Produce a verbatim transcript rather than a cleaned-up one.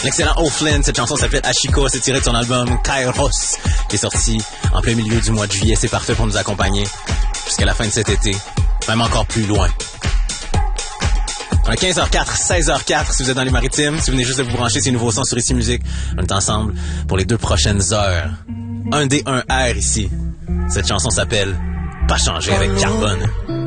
L'excellent O'Flynn, cette chanson s'appelle Ashiko, c'est tiré de son album Kairos, qui est sorti en plein milieu du mois de juillet. C'est parfait pour nous accompagner jusqu'à la fin de cet été, même encore plus loin. On a quinze heures quatre, seize heures quatre si vous êtes dans les maritimes. Si vous venez juste de vous brancher, c'est nouveau son sur Ici Musique. On est ensemble pour les deux prochaines heures. Un D, un R ici. Cette chanson s'appelle Pas changer avec Carbone.